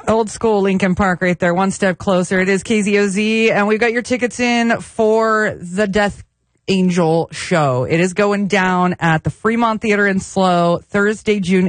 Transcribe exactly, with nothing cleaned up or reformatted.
Old school Lincoln Park right there, one step closer. It is K Z O Z, and we've got your tickets in for the Death Angel show. It is going down at the Fremont Theater in Slow, Thursday, June